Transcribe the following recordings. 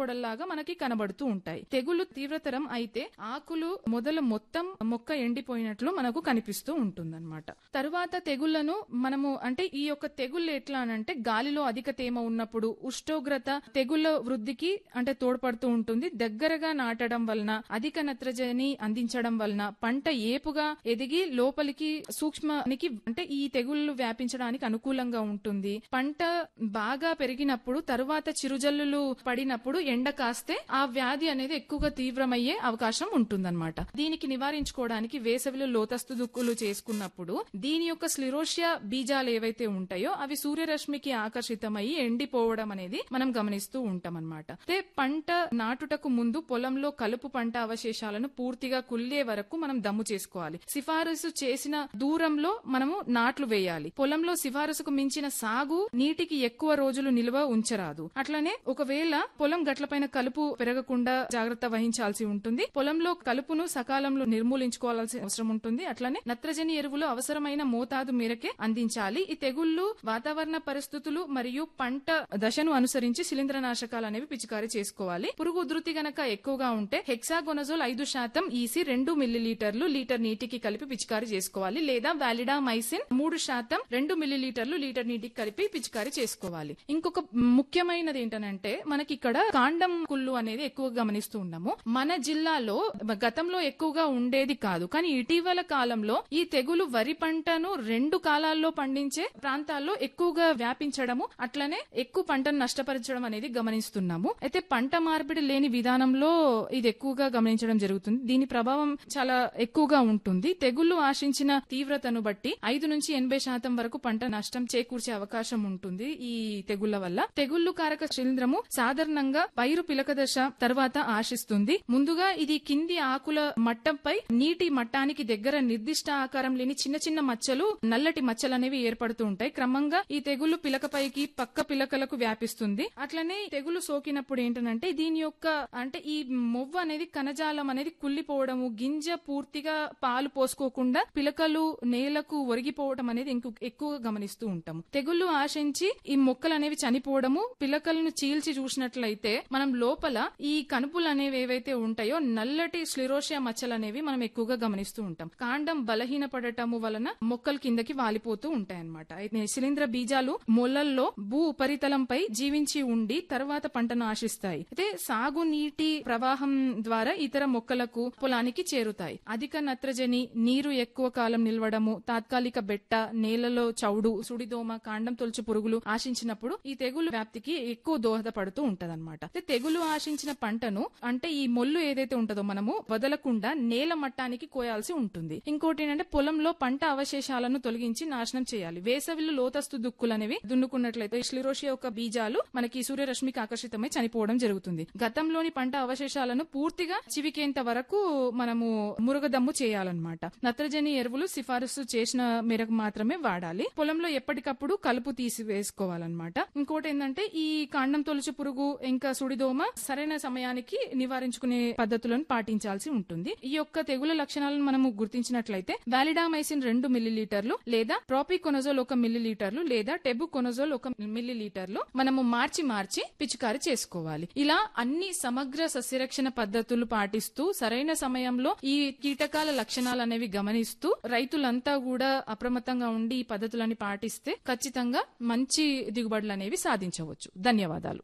పొడల్లాగా మనకి కనబడుతూ ఉంటాయి. తెగులు తీవ్రతరం అయితే ఆకులు మొదలు మొత్తం మొక్క ఎండిపోయినట్లు మనకు కనిపిస్తూ ఉంటుందన్నమాట. తరువాత తెగుళ్లను మనము అంటే ఈ యొక్క తెగుళ్ళు ఎట్లా అనంటే గాలిలో అధిక తేమ ఉన్నప్పుడు ఉష్ణోగ్రత తెగుళ్ల వృద్ధికి అంటే తోడ్పడుతూ ఉంటుంది. దగ్గరగా నాటడం వలన అధిక నత్రజని అందించడం వలన పంట ఏపుగా ఎదిగి లోపలికి సూక్ష్మానికి అంటే ఈ తెగుళ్లు వ్యాపించడానికి అనుకూలంగా ఉంటుంది. పంట బాగా పెరిగినప్పుడు తరువాత చిరుజల్లులు పడినప్పుడు ఎండ కాస్తే ఆ వ్యాధి అనేది ఎక్కువగా తీవ్రమయ్యే అవకాశం ఉంటుందన్నమాట. దీనికి నివారించుకోవడానికి వేసవిలో లోతస్తు దుక్కులు చేసుకున్నప్పుడు దీని యొక్క స్లిరోషియా బీజాలు ఏవైతే ఉంటాయో అవి సూర్యరశ్మికి ఆకర్షితమయ్యి ఎండిపోవడం అనేది మనం గమనిస్తూ ఉంటాం అన్నమాట. పంట నాటుటకు ముందు పొలంలో కలుపు పంట అవశేషాలను పూర్తిగా కుళ్ళే వరకు మనం దమ్ము చేసుకోవాలి. సిఫారసు చేసిన దూరంలో మనము నాట్లు వేయాలి. పొలంలో సిఫారసుకు మించిన సాగు నీటికి ఎక్కువ రోజులు నిల్వ ఉంచరాదు. అట్లనే ఒకవేళ పొలం గట్లపైన కలుపు పెరగకుండా జాగ్రత్త వహించాల్సి ఉంటుంది. పొలంలో కలుపును సకాలంలో నిర్మూలించుకోవాల్సిన అవసరం ఉంటుంది. అట్లనే నత్రజని ఎరువులు అవసరమైన మోతాదు మేరకే అందించాలి. ఈ తెగుళ్లు వాతావరణ పరిస్థితులు మరియు పంట దశను అనుసరించి శిలీంద్రనాశకాలు అనేవి పిచికారీ చేసుకోవాలి. పురుగు ఉధృతి గనక ఎక్కువగా ఉంటే హెక్సాగోనజోల్ 5% ఈసీ 2 మిల్లీలీటర్లు లీటర్ నీటికి కలిపి పిచికారీ చేసుకోవాలి. లేదా వాలిడామైసిన్ 3% 2 మిల్లీలీటర్లు లీటర్ నీటికి కలిపి పిచికారీ చేసుకోవాలి. ఇంకొక ముఖ్యమైనది ఏంటనంటే మనకి ఇక్కడ కాండం కుళ్ళు అనేది ఎక్కువగా గమనిస్తూ ఉన్నాము. మన జిల్లాలో గతంలో ఎక్కువగా ఉండేది కాదు, కానీ ఇటీవల కాలంలో ఈ తెగులు వరి పంటను 2 కాలాల్లో పండించే ప్రాంతాల్లో ఎక్కువగా వ్యాపించడము అట్లనే ఎక్కువ పంటను నష్టపరచడం అనేది గమనిస్తున్నాము. అయితే పంట మార్పిడి లేని విధానంలో ఇది ఎక్కువగా గమనించడం జరుగుతుంది. దీని ప్రభావం చాలా ఎక్కువగా ఉంటుంది. తెగుళ్లు ఆశించిన తీవ్రతను బట్టి 5 నుంచి 80% వరకు పంట నష్టం చేకూర్చే అవకాశం ఉంటుంది. ఈ తెగుళ్ల వల్ల తెగుళ్లు కారక శిలీంధ్రము సాధారణంగా పైరు పిలక దశ తర్వాత ఆశిస్తుంది. ముందుగా ఇది కింది ఆకుల మట్టంపై నీటి మట్టానికి దగ్గర నిర్దిష్ట ఆకారం లేని చిన్న చిన్న మచ్చలు నల్లటి మచ్చలు అనేవి ఏర్పడుతూ ఉంటాయి. క్రమంగా ఈ తెగుళ్లు పిలకపైకి పక్క పిలకలకు వ్యాపిస్తుంది. అట్లనే తెగులు సోకినప్పుడు ఏంటంటే దీని యొక్క అంటే ఈ మొవ్వు అనేది కణజాలం అనేది కుళ్లిపోవడము, గింజ పూర్తిగా పాలు పోసుకోకుండా పిలకలు నేలకు ఒరిగిపోవడం అనేది ఎక్కువగా గమనిస్తూ ఉంటాము. తెగుళ్లు ఆశించి ఈ మొక్కలు అనేవి చనిపోవడము, పిలకలను చీల్చి చూసినట్లయితే మనం లోపల ఈ కణుపులు అనేవి ఏవైతే ఉంటాయో నల్లటి స్లిరోషియా మచ్చలు అనేవి మనం ఎక్కువగా గమనిస్తూ ఉంటాం. కాండం బలహీనపడటము వలన మొక్కలు కిందకి వాలిపోతూ ఉంటాయన్నమాట. అయితే శిలీంద్ర బీజాలు మొలల్లో భూ ఉపరితలంపై జీవించి ఉండి తర్వాత పంటను ఆశిస్తాయి. అయితే సాగునీటి ప్రవాహం ద్వారా ఇతర మొక్కలకు పొలానికి చేరుతాయి. అధిక నత్రజని, నీరు ఎక్కువ కాలం నిల్వడము, తాత్కాలిక బెట్ట, నేలలో చౌడు, సుడిదోమ, కాండం తొలుచు పురుగులు ఆశించినప్పుడు ఈ తెగులు వ్యాప్తికి ఎక్కువ దోహదపడుతూ ఉంటదన్నమాట. తెగులు ఆశించిన పంటను అంటే ఈ మొల్లు ఏదైతే ఉంటుందో మనము వదలకుండా నేల మట్టానికి కోయాల్సి ఉంటుంది. ఇంకోటి ఏంటంటే పొలంలో పంట అవశేషాలను తొలగించి నాశనం చేయాలి. వేసవిలో లోతస్తు దుక్కులు అనేవి దున్నుకున్నట్లయితే స్లిరోషియా యొక్క బీజాలు మనకి సూర్యరశ్మికి ఆకర్షితమై చనిపోవడం జరుగుతుంది. గతంలోని పంట అవశేషాలను పూర్తిగా చివికేంత వరకు మనము మురగదమ్ము చేయాలన్నమాట. నత్రజని ఎరువులు సిఫారసు చేసిన మేరకు మాత్రమే వాడాలి. పొలంలో ఎప్పటికప్పుడు కలుపు తీసివేసుకోవాలన్నమాట. ఇంకోటి ఏంటంటే ఈ కాండం తొలుచు పురుగు ఇంకా సుడిదోమ సరైన సమయానికి నివారించుకునే పద్ధతులను పాటించాల్సి ఉంటుంది. ఈ యొక్క తెగుల లక్షణాలను మనము గుర్తించినట్లయితే వాలిడామైసిన్ 2 మిల్లీలీటర్లు లేదా ప్రోపికొనజోల్ 1 మిల్లీలీటర్లు లేదా టెబుకొనజోల్ 1 మిల్లీలీటర్లు మనము మార్చి పిచికారి చేసుకోవాలి. ఇలా అన్ని సమగ్ర సస్యరక్షణ పద్ధతులు పాటిస్తూ సరైన సమయంలో ఈ కీటకాల లక్షణాలు అనేవి గమనిస్తూ రైతులంతా కూడా అప్రమత్తంగా ఉండి ఈ పద్ధతులని పాటిస్తే ఖచ్చితంగా మంచి దిగుబడులు అనేవి సాధించవచ్చు. ధన్యవాదాలు.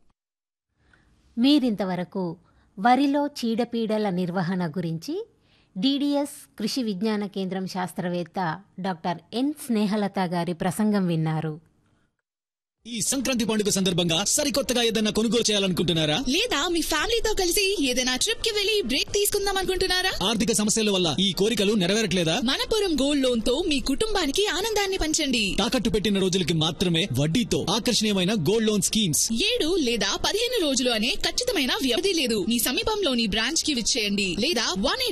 మీరింతవరకు వరిలో చీడపీడల నిర్వహణ గురించి డిడిఎస్ కృషి విజ్ఞాన కేంద్రం శాస్త్రవేత్త డాక్టర్ ఎన్ స్నేహలత గారి ప్రసంగం విన్నారు. ఈ సంక్రాంతి పండుగ సందర్భంగా సరికొత్తగా ఏదైనా కొనుగోలు చేయాలనుకుంటున్నారా? లేదా మీ ఫ్యామిలీతో కలిసి ఏదైనా ట్రిప్ కి వెళ్లి బ్రేక్ తీసుకుందాం అనుకుంటున్నారా? ఆర్థిక సమస్యల వల్ల ఈ కోరికలు నెరవేరట్లేదా? మనపురం గోల్డ్ లోన్ తో మీ కుటుంబానికి ఆనందాన్ని పంచండి. తాకట్టు పెట్టిన రోజులకి మాత్రమే వడ్డీతో ఆకర్షణీయమైన గోల్డ్ లోన్ స్కీమ్స్. 7 లేదా 15 రోజులు అనే ఖచ్చితమైన వ్యవధి లేదు. మీ సమీపంలోని బ్రాంచ్ కి విచ్చేయండి లేదా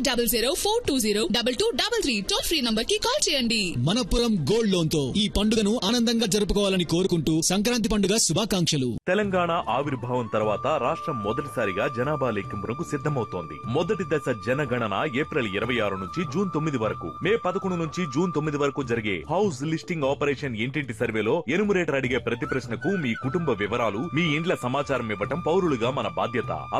1800-420-2233 టోల్ ఫ్రీ నంబర్ కి కాల్ చేయండి. మనపురం గోల్డ్ లోన్ తో ఈ పండుగను ఆనందంగా జరుపుకోవాలని కోరుకుంటూ సంక్రాంతి పండుగ శుభాకాంక్షలు. తెలంగాణ ఆవిర్భావం తర్వాత రాష్ట్రం మొదటిసారిగా జనాభా లెక్కింపునకు సిద్ధమవుతోంది. మొదటి దశ జనగణన ఏప్రిల్ 26 నుంచి జూన్ 9 వరకు, మే 11 నుంచి జూన్ 9 వరకు జరిగే హౌస్ లిస్టింగ్ ఆపరేషన్ ఇంటింటి సర్వేలో ఎనుమరేటర్ అడిగే ప్రతి ప్రశ్నకు మీ కుటుంబ వివరాలు, మీ ఇండ్ల సమాచారం ఇవ్వటం పౌరులుగా మన బాధ్యత.